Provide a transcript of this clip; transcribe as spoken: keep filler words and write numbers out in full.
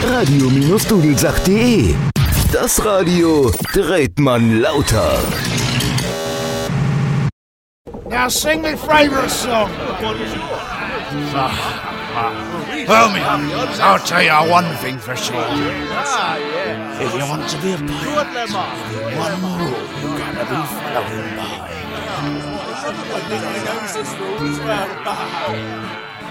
radio-dudelsach punkt de. Das Radio dreht man lauter. Now sing me favourite song. Well, me, I'll tell you one thing for sure. If you want to be a pirate, one rule you gotta be following by.